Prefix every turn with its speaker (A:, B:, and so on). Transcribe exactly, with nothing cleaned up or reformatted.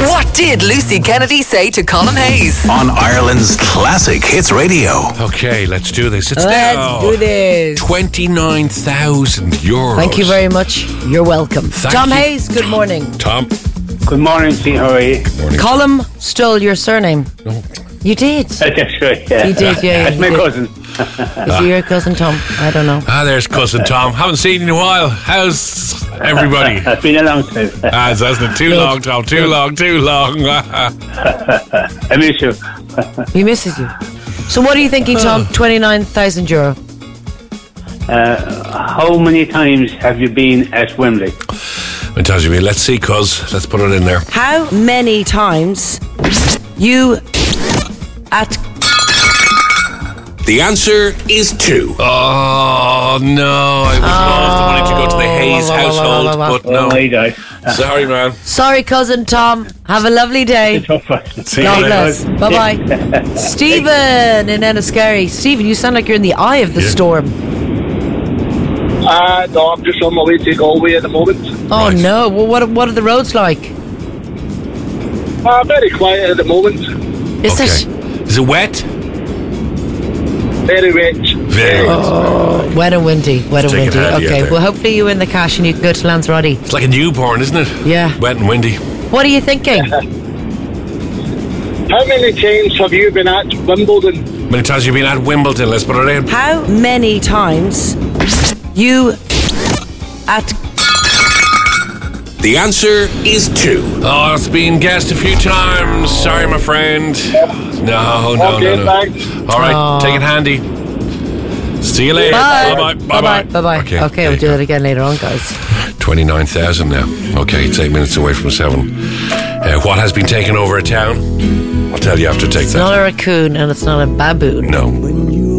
A: What did Lucy Kennedy say to Colin Hayes?
B: On Ireland's classic hits radio.
C: Okay, let's do this. It's
D: Let's
C: now
D: do this.
C: twenty-nine thousand euros.
D: Thank you very much. You're welcome.
C: Thank
D: Tom
C: you.
D: Hayes, good morning.
C: Tom.
E: Good morning, see how are you?
C: Morning.
D: Colum stole your surname.
C: No.
D: You did.
E: That's right, yeah.
D: You did, yeah.
E: That's
D: you
E: my
D: did.
E: cousin.
D: Is he your cousin, Tom? I don't know.
C: Ah, there's cousin Tom. Haven't seen you in a while. How's everybody?
E: It's been a long time.
C: Ah, it hasn't it? Too long, Tom. Too long, too long.
E: I miss you.
D: He misses you. So what are you thinking, Tom? twenty-nine thousand euro.
E: Uh, how many times have you been at Wembley?
C: It tells you me. Let's see, cuz. Let's put it in there.
D: How many times you at...
B: The answer is two.
C: Oh, no. I would love the money to go to the Hayes
D: la, la, la,
C: household,
D: la, la, la.
C: but no.
E: Oh, my God.
C: Sorry, man.
D: Sorry, cousin Tom. Have a lovely day.
E: Tough one.
C: See you
D: God
C: later.
D: bless. Bye-bye. Stephen in Enniskerry. Stephen, you sound like you're in the eye of the
C: Yeah.
D: storm.
F: Uh, no, I'm just on my way to Galway at the moment.
D: Oh,
C: Right.
D: no. Well, what, what are the roads like?
F: Uh, very quiet at the moment.
D: Is
C: Okay.
D: it
C: Is it wet?
F: Very wet.
C: Very wet.
D: wet and windy? Wet and
C: Take it
D: windy.
C: handy out
D: Okay.
C: there.
D: Well, hopefully you win the cash and you can go to Lanzarote.
C: It's like a newborn, isn't it?
D: Yeah.
C: Wet and windy.
D: What are you thinking?
F: How many times have you been at Wimbledon?
C: Many times you've been at Wimbledon? Let's put it in.
D: How many times you at...
B: The answer is two.
C: Oh, it's been guessed a few times. Sorry, my friend. No, no,
F: Okay,
C: no, no.
F: thanks.
C: All right,
D: Aw.
C: take it handy. See you later.
D: Bye.
C: Bye-bye.
D: Bye-bye. Bye-bye. Okay,
C: there
D: we'll
C: you
D: do
C: go.
D: that again later on, guys.
C: twenty-nine thousand now. Okay, it's eight minutes away from seven. Uh, what has been taken over a town? I'll tell you after take
D: It's
C: that.
D: not a raccoon and it's not a baboon.
C: No.